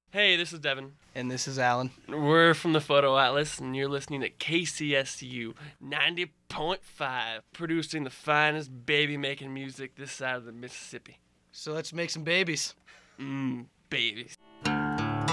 Hey, this is Devin. And this is Alan. We're from the Photo Atlas, and you're listening to KCSU 90.5, producing the finest baby-making music this side of the Mississippi. So let's make some babies. Babies.